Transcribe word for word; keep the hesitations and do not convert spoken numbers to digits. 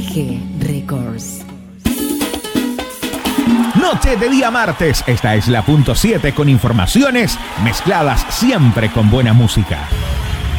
G Records. Noche de día martes. Esta es la punto siete con informaciones mezcladas siempre con buena música.